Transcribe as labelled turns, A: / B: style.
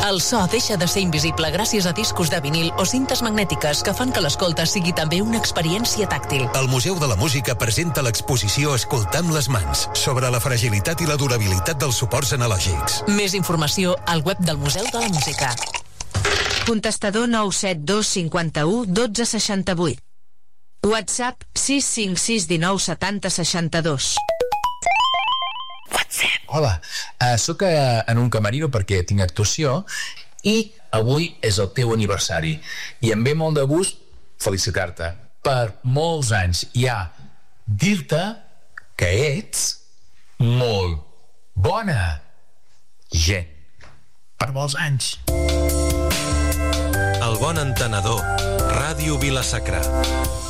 A: El so deixa de ser invisible gràcies a discos de vinil o cintes magnètiques que fan que l'escolta sigui també una experiència tàctil.
B: El Museu de la Música presenta l'exposició Escoltar amb les mans, sobre la fragilitat i la durabilitat dels suports analògics.
A: Més informació al web del Museu de la Música.
C: Contestador 972 51 12 68. WhatsApp 656 19 70 62.
D: Hola, sóc en un camerino perquè tinc actuació i avui és el teu aniversari i em ve molt de gust felicitar-te per molts anys. Ja, dir-te que ets molt bona gent per molts anys.
E: El bon entenedor, Ràdio Vila-sacra.